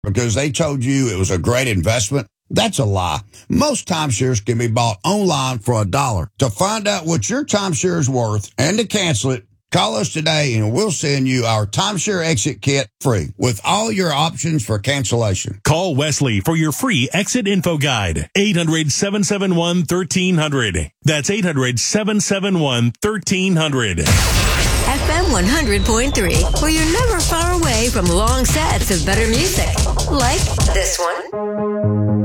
because they told you it was a great investment. That's a lie. Most timeshares can be bought online for $1. To find out what your timeshare is worth and to cancel it, call us today and we'll send you our timeshare exit kit free with all your options for cancellation. Call Wesley for your free exit info guide. 800-771-1300. That's 800-771-1300. FM 100.3, where you're never far away from long sets of better music. Like this one.